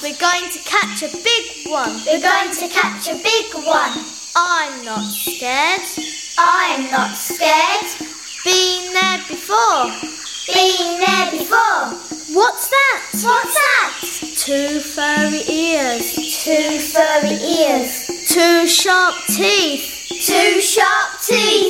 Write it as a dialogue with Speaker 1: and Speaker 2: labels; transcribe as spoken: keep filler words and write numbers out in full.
Speaker 1: we're going to catch a big one.
Speaker 2: We're going to catch a big one.
Speaker 1: I'm not scared.
Speaker 2: I'm not scared.
Speaker 1: Been there before.
Speaker 2: Been there before.
Speaker 1: What's that?
Speaker 2: What's that?
Speaker 1: Two furry ears.
Speaker 2: Two furry ears.
Speaker 1: Two sharp teeth.
Speaker 2: Two sharp teeth.